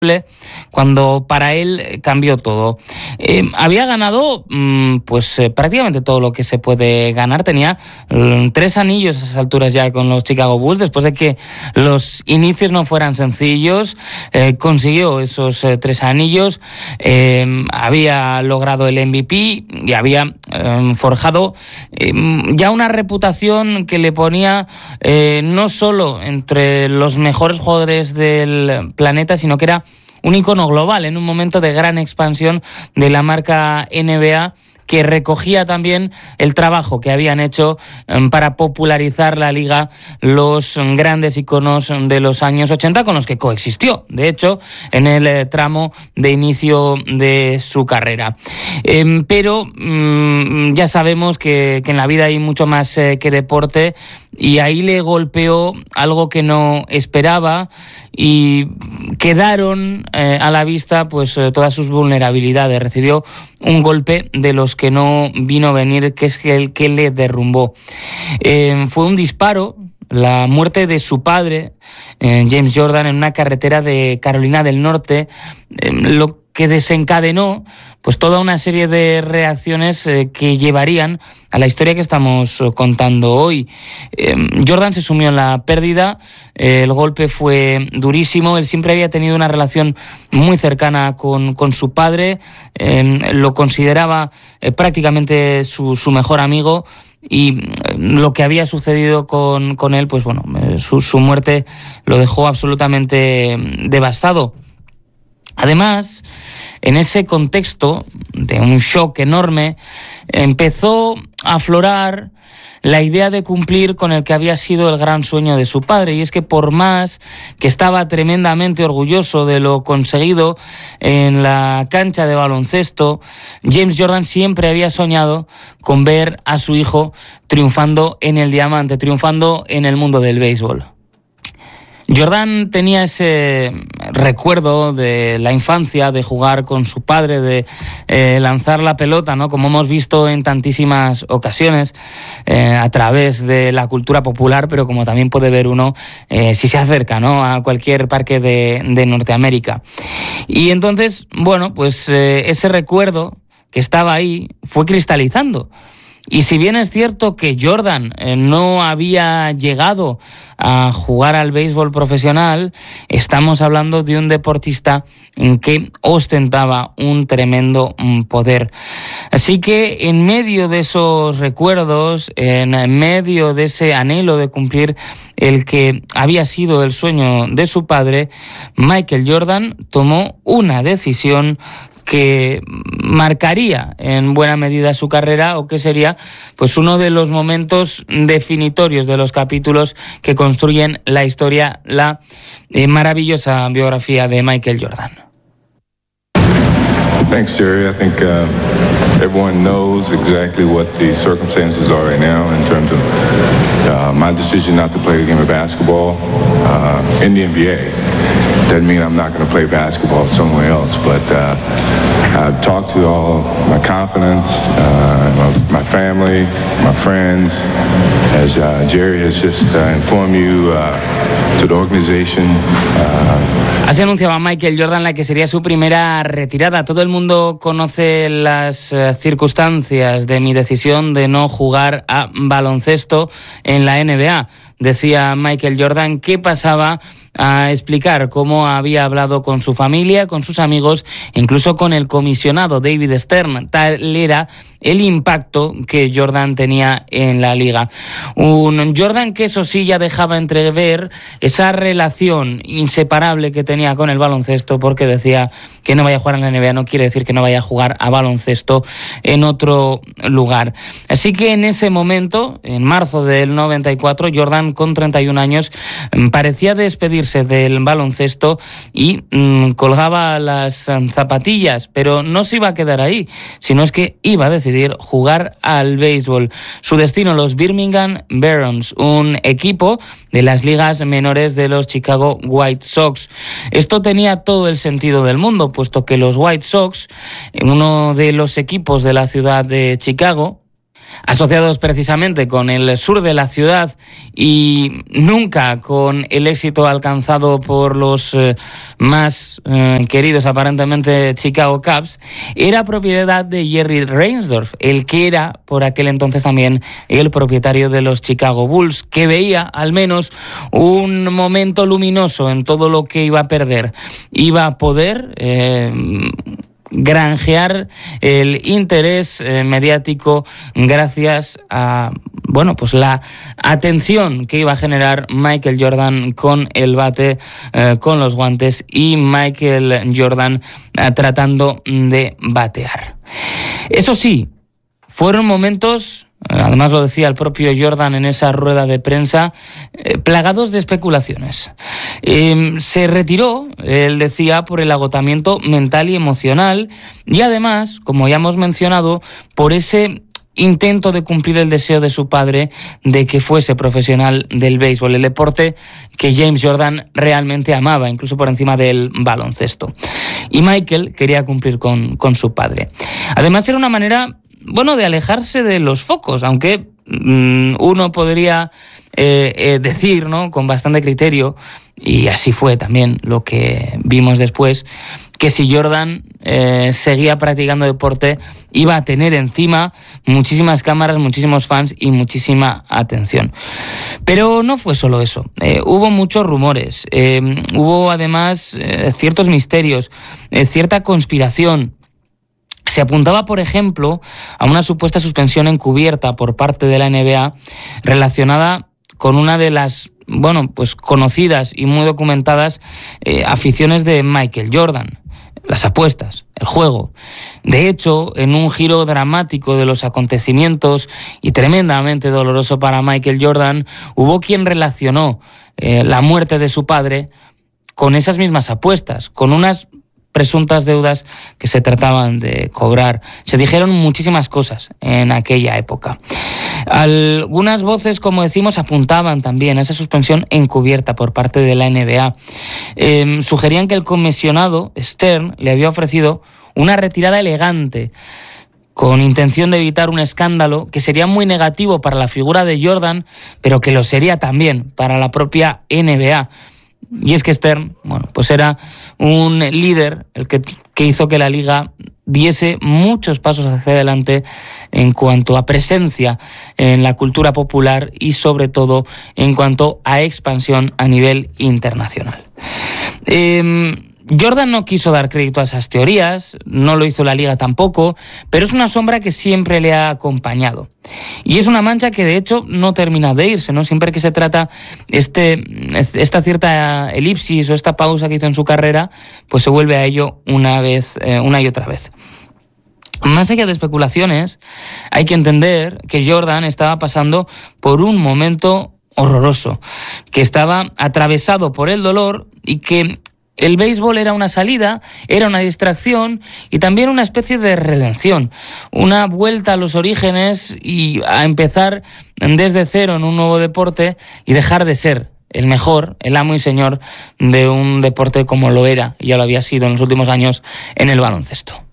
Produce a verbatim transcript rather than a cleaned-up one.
cuando para él cambió todo. Eh, había ganado pues eh, prácticamente todo lo que se puede ganar. Tenía eh, tres anillos a esas alturas ya con los Chicago Bulls, después de que los inicios no fueran sencillos. Eh, consiguió esos eh, tres anillos, eh, había logrado el M V P y había eh, forjado eh, ya una reputación que le ponía eh, no solo entre los mejores jugadores del planeta, sino que era un icono global en un momento de gran expansión de la marca N B A, que recogía también el trabajo que habían hecho para popularizar la liga los grandes iconos de los años ochenta con los que coexistió, de hecho, en el tramo de inicio de su carrera. Eh, pero mmm, ya sabemos que, que en la vida hay mucho más eh, que deporte, y ahí le golpeó algo que no esperaba y quedaron eh, a la vista pues eh, todas sus vulnerabilidades. Recibió un golpe de los que no vino a venir, que es el que le derrumbó. Eh, fue un disparo, la muerte de su padre, eh, James Jordan, en una carretera de Carolina del Norte, eh, lo que desencadenó pues toda una serie de reacciones eh, que llevarían a la historia que estamos contando hoy. Eh, Jordan se sumió en la pérdida, eh, el golpe fue durísimo, él siempre había tenido una relación muy cercana con, con su padre, eh, lo consideraba eh, prácticamente su, su mejor amigo, y lo que había sucedido con, con él, pues bueno, su, su muerte lo dejó absolutamente devastado. Además, en ese contexto de un shock enorme, empezó a aflorar la idea de cumplir con el que había sido el gran sueño de su padre, y es que por más que estaba tremendamente orgulloso de lo conseguido en la cancha de baloncesto, James Jordan siempre había soñado con ver a su hijo triunfando en el diamante, triunfando en el mundo del béisbol. Jordan tenía ese recuerdo de la infancia, de jugar con su padre, de eh, lanzar la pelota, ¿no? Como hemos visto en tantísimas ocasiones eh, a través de la cultura popular, pero como también puede ver uno eh, si se acerca, ¿no?, a cualquier parque de, de Norteamérica. Y entonces, bueno, pues eh, ese recuerdo que estaba ahí fue cristalizando. Y si bien es cierto que Jordan eh, no había llegado a jugar al béisbol profesional, estamos hablando de un deportista en que ostentaba un tremendo mm, poder. Así que en medio de esos recuerdos, en medio de ese anhelo de cumplir el que había sido el sueño de su padre, Michael Jordan tomó una decisión que marcaría en buena medida su carrera, o que sería pues uno de los momentos definitorios de los capítulos que construyen la historia, la eh, maravillosa biografía de Michael Jordan. Thanks, Jerry. I think uh, everyone knows exactly what the circumstances are right now in terms of uh, my decision not to play the game of basketball uh, in the N B A. Doesn't mean I'm not going to play basketball somewhere else, but uh, I've talked to all my confidants, uh, my, my family, my friends, as uh, Jerry has just uh, informed you, uh, to the organization. Uh, Así anunciaba Michael Jordan la que sería su primera retirada. Todo el mundo conoce las eh, circunstancias de mi decisión de no jugar a baloncesto en la N B A. Decía Michael Jordan que pasaba a explicar cómo había hablado con su familia, con sus amigos, incluso con el comisionado David Stern. Tal era el impacto que Jordan tenía en la liga. Un Jordan que eso sí ya dejaba entrever esa relación inseparable que tenía con el baloncesto, porque decía que no vaya a jugar en la N B A no quiere decir que no vaya a jugar a baloncesto en otro lugar. Así que en ese momento, en marzo del noventa y cuatro, Jordan, con treinta y un años, parecía despedirse del baloncesto y mmm, colgaba las zapatillas, pero no se iba a quedar ahí, sino es que iba a decidir jugar al béisbol. Su destino, los Birmingham Barons, un equipo de las ligas menores de los Chicago White Sox. Esto tenía todo el sentido del mundo, puesto que los White Sox, uno de los equipos de la ciudad de Chicago, asociados precisamente con el sur de la ciudad y nunca con el éxito alcanzado por los eh, más eh, queridos aparentemente Chicago Cubs, era propiedad de Jerry Reinsdorf, el que era por aquel entonces también el propietario de los Chicago Bulls, que veía al menos un momento luminoso en todo lo que iba a perder. Iba a poder eh, granjear el interés eh, mediático gracias a, bueno, pues la atención que iba a generar Michael Jordan con el bate, eh, con los guantes, y Michael Jordan eh, tratando de batear. Eso sí, fueron momentos, además lo decía el propio Jordan en esa rueda de prensa, eh, plagados de especulaciones. Eh, se retiró, él decía, por el agotamiento mental y emocional, y además, como ya hemos mencionado, por ese intento de cumplir el deseo de su padre de que fuese profesional del béisbol, el deporte que James Jordan realmente amaba, incluso por encima del baloncesto. Y Michael quería cumplir con, con su padre. Además, era una manera, bueno, de alejarse de los focos, aunque mmm, uno podría eh, eh, decir, ¿no?, con bastante criterio, y así fue también lo que vimos después, que si Jordan eh, seguía practicando deporte, iba a tener encima muchísimas cámaras, muchísimos fans y muchísima atención. Pero no fue solo eso. Eh, hubo muchos rumores, eh, hubo además eh, ciertos misterios, eh, cierta conspiración. Se apuntaba, por ejemplo, a una supuesta suspensión encubierta por parte de la N B A relacionada con una de las, bueno, pues conocidas y muy documentadas eh, aficiones de Michael Jordan: las apuestas, el juego. De hecho, en un giro dramático de los acontecimientos y tremendamente doloroso para Michael Jordan, hubo quien relacionó eh, la muerte de su padre con esas mismas apuestas, con unas presuntas deudas que se trataban de cobrar. Se dijeron muchísimas cosas en aquella época. Algunas voces, como decimos, apuntaban también a esa suspensión encubierta por parte de la N B A. Eh, sugerían que el comisionado Stern le había ofrecido una retirada elegante con intención de evitar un escándalo que sería muy negativo para la figura de Jordan, pero que lo sería también para la propia N B A. Y es que Stern, bueno, pues era un líder el que, que hizo que la liga diese muchos pasos hacia adelante en cuanto a presencia en la cultura popular y sobre todo en cuanto a expansión a nivel internacional. Eh, Jordan no quiso dar crédito a esas teorías, no lo hizo la liga tampoco, pero es una sombra que siempre le ha acompañado. Y es una mancha que de hecho no termina de irse, ¿no? Siempre que se trata este, esta cierta elipsis o esta pausa que hizo en su carrera, pues se vuelve a ello una vez, eh, una y otra vez. Más allá de especulaciones, hay que entender que Jordan estaba pasando por un momento horroroso, que estaba atravesado por el dolor y que el béisbol era una salida, era una distracción y también una especie de redención, una vuelta a los orígenes y a empezar desde cero en un nuevo deporte y dejar de ser el mejor, el amo y señor de un deporte como lo era y ya lo había sido en los últimos años en el baloncesto.